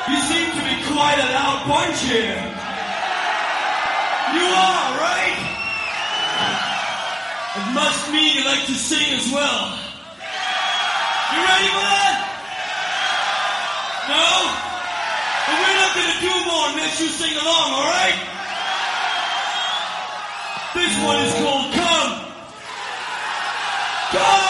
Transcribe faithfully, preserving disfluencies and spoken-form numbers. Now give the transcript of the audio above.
You seem to be quite a loud bunch here. You are, right? It must mean you like to sing as well. You ready for that? No? But we're not gonna do more unless you sing along, alright? This one is called Come. Come!